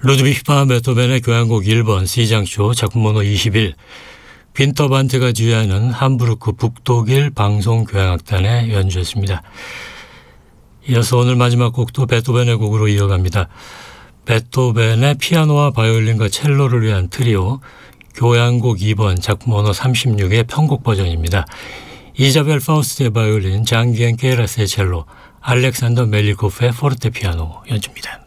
루드비히 반 베토벤의 교향곡 1번 C장조 작품 번호 21, 빈터반트가 지휘하는 함부르크 북독일 방송교향악단의 연주였습니다. 이어서 오늘 마지막 곡도 베토벤의 곡으로 이어갑니다. 베토벤의 피아노와 바이올린과 첼로를 위한 트리오 교향곡 2번 작품 번호 36의 편곡 버전입니다. 이자벨 파우스트의 바이올린, 장기엔 케라스의 첼로, 알렉산더 멜리코프의 포르테피아노 연주입니다.